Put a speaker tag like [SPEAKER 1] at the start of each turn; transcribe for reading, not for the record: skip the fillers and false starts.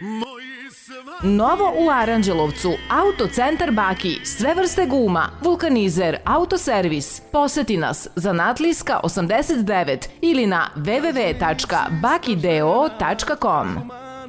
[SPEAKER 1] Novo u Aranđelovcu, Autocentar Baki, sve vrste guma, vulkanizer, autoservis. Poseti nas Zanatlijska 89 ili na www.bakideo.com.